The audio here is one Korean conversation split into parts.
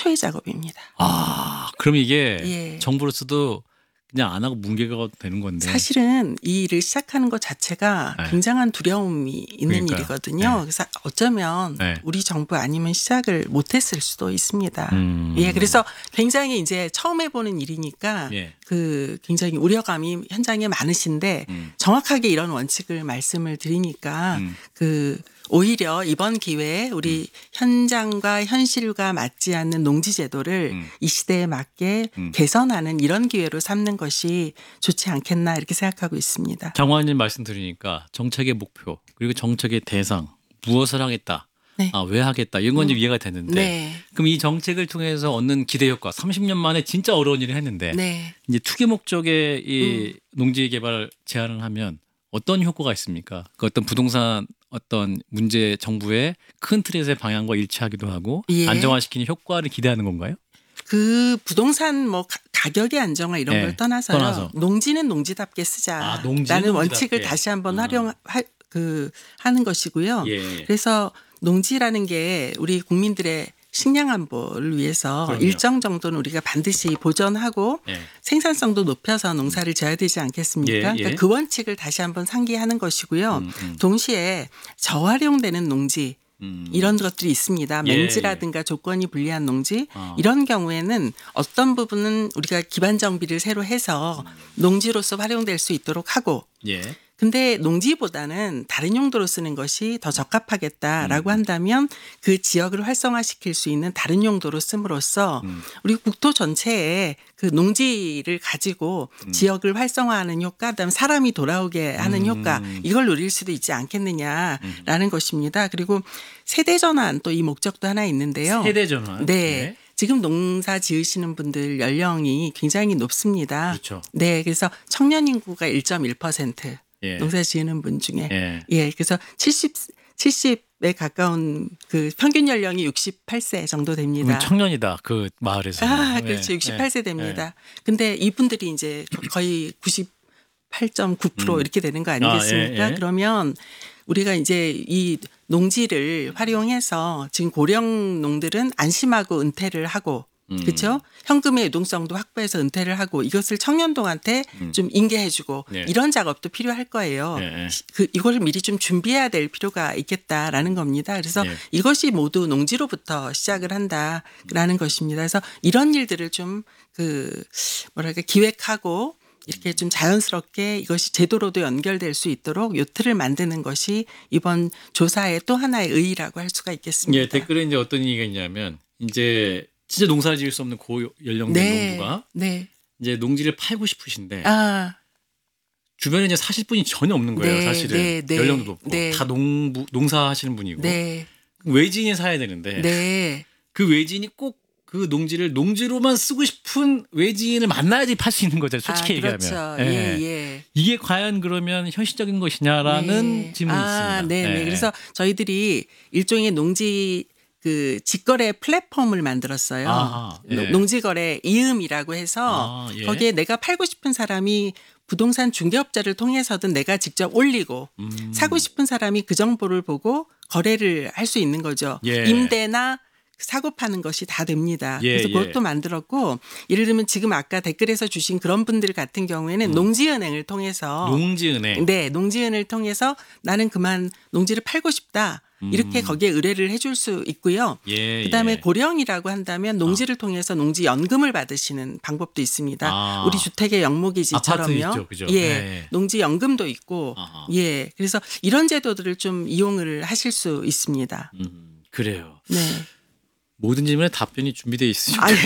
초의 작업입니다. 그럼 이게 예. 정부로서도 그냥 안 하고 뭉개가 되는 건데. 사실은 이 일을 시작하는 것 자체가 네. 굉장한 두려움이 있는 그러니까요. 일이거든요. 네. 그래서 어쩌면 네. 우리 정부 아니면 시작을 못했을 수도 있습니다. 예, 그래서 굉장히 이제 처음 해보는 일이니까 예. 그 굉장히 우려감이 현장에 많으신데 정확하게 이런 원칙을 말씀을 드리니까 그 오히려 이번 기회에 우리 현장과 현실과 맞지 않는 농지 제도를 이 시대에 맞게 개선하는 이런 기회로 삼는 것이 좋지 않겠나 이렇게 생각하고 있습니다. 장관님 말씀 들으니까 정책의 목표 그리고 정책의 대상 무엇을 하겠다. 네. 왜 하겠다. 이런 건 좀 이해가 되는데 네. 그럼 이 정책을 통해서 얻는 기대 효과 30년 만에 진짜 어려운 일을 했는데 네. 이제 투기 목적의 이 농지 개발 제한을 하면 어떤 효과가 있습니까? 그 어떤 부동산 어떤 문제 정부의 큰 틀에서의 방향과 일치하기도 하고 예. 안정화시키는 효과를 기대하는 건가요? 그 부동산 뭐 가격의 안정화 이런 네, 걸 떠나서요. 떠나서. 농지는 농지답게 쓰자라는 농지는 원칙을 농지답게. 다시 한번 하는 것이고요. 예. 그래서 농지라는 게 우리 국민들의 식량 안보를 위해서 그럼요. 일정 정도는 우리가 반드시 보존하고 예. 생산성도 높여서 농사를 지어야 되지 않겠습니까? 예, 예. 그러니까 그 원칙을 다시 한번 상기하는 것이고요. 동시에 저활용되는 농지 이런 것들이 있습니다. 예, 맹지라든가 조건이 불리한 농지 어. 이런 경우에는 어떤 부분은 우리가 기반 정비를 새로 해서 농지로서 활용될 수 있도록 하고 예. 근데 농지보다는 다른 용도로 쓰는 것이 더 적합하겠다라고 한다면 그 지역을 활성화시킬 수 있는 다른 용도로 씀으로써 우리 국토 전체에 그 농지를 가지고 지역을 활성화하는 효과, 그다음에 사람이 돌아오게 하는 효과 이걸 누릴 수도 있지 않겠느냐라는 것입니다. 그리고 세대 전환 또 이 목적도 하나 있는데요. 세대 전환. 네. 예. 지금 농사 지으시는 분들 연령이 굉장히 높습니다. 그렇죠. 네. 그래서 청년 인구가 1.1%. 예. 농사 지으는 분 중에. 예. 예. 그래서 70에 가까운 그 평균 연령이 68세 정도 됩니다. 청년이다. 그 마을에서. 그렇죠. 68세 됩니다. 근데 이분들이 이제 거의 98.9% 이렇게 되는 거 아니겠습니까? 예. 그러면 우리가 이제 이 농지를 활용해서 지금 고령 농들은 안심하고 은퇴를 하고 그렇죠? 현금의 유동성도 확보해서 은퇴를 하고 이것을 청년동한테 좀 인계해주고 네. 이런 작업도 필요할 거예요. 네. 이걸 미리 좀 준비해야 될 필요가 있겠다라는 겁니다. 그래서 네. 이것이 모두 농지로부터 시작을 한다라는 것입니다. 그래서 이런 일들을 좀 기획하고 이렇게 좀 자연스럽게 이것이 제도로도 연결될 수 있도록 요 틀을 만드는 것이 이번 조사의 또 하나의 의의라고 할 수가 있겠습니다. 예, 댓글에 이제 어떤 얘기가 있냐면 이제 진짜 농사를 지을 수 없는 고연령대 농부가 네. 이제 농지를 팔고 싶으신데 아, 주변에 이제 사실 분이 전혀 없는 거예요. 네, 사실은 네, 연령도 높고 네. 다 농사하시는 분이고 네. 외지인이 사야 되는데 네. 그 외지인이 꼭 그 농지를 농지로만 쓰고 싶은 외지인을 만나야지 팔 수 있는 거잖아요. 솔직히 얘기하면. 그렇죠. 예. 예. 이게 과연 그러면 현실적인 것이냐라는 질문이 있습니다. 네. 예. 그래서 저희들이 일종의 농지 그 직거래 플랫폼을 만들었어요. 아하, 예. 농지거래 이음이라고 해서 예. 거기에 내가 팔고 싶은 사람이 부동산 중개업자를 통해서든 내가 직접 올리고 사고 싶은 사람이 그 정보를 보고 거래를 할 수 있는 거죠. 예. 임대나 사고 파는 것이 다 됩니다. 예, 그래서 그것도 만들었고 예를 들면 지금 아까 댓글에서 주신 그런 분들 같은 경우에는 농지은행을 통해서 농지은행. 네, 농지은을 통해서 나는 그만 농지를 팔고 싶다. 이렇게 거기에 의뢰를 해줄 수 있고요. 예, 그다음에 예. 고령이라고 한다면 농지를 통해서 농지연금을 받으시는 방법도 있습니다. 우리 주택의 아파트 영목이지처럼요. 있죠, 그죠? 예, 예. 농지연금도 있고, 아하. 예, 그래서 이런 제도들을 좀 이용을 하실 수 있습니다. 그래요. 네. 모든 질문에 답변이 준비되어 있으니까. 아니,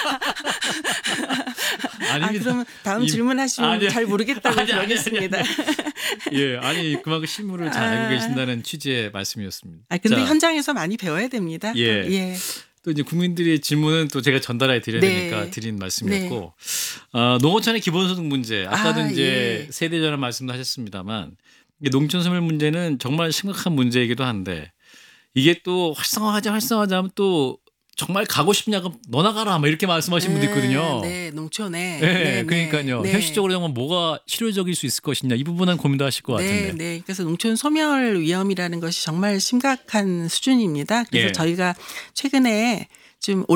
아닙니다. 그러면 다음 질문하시면 아니, 잘 모르겠다고 아니, 그러겠습니다. 예, 아니 그만큼 실무를 잘 알고 계신다는 취지의 말씀이었습니다. 근데 자, 현장에서 많이 배워야 됩니다. 예. 또 이제 국민들의 질문은 또 제가 전달해 드려야 네. 되니까 드린 말씀이었고 농어촌의 기본소득 문제 아까도 이제 예. 세대 전환 말씀도 하셨습니다만 이게 농촌소멸 문제는 정말 심각한 문제이기도 한데 이게 또 활성화하자면 또 정말 가고 싶냐고 너나 가라 막 이렇게 말씀하시는 분도 있거든요. 네, 농촌에. 네, 그러니까요. 네. 현실적으로 정말 뭐가 실효적일 수 있을 것이냐 이 부분은 고민도 하실 것 같은데. 네. 그래서 농촌 소멸 위험이라는 것이 정말 심각한 수준입니다. 그래서 예. 저희가 최근에 좀